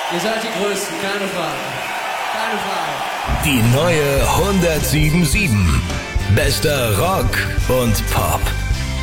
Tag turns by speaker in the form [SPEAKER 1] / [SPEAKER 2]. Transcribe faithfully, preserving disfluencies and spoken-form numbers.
[SPEAKER 1] Ihr seid die Größten, keine Frage. Keine Frage.
[SPEAKER 2] Die neue hundertsieben Komma sieben. Bester Rock und Pop.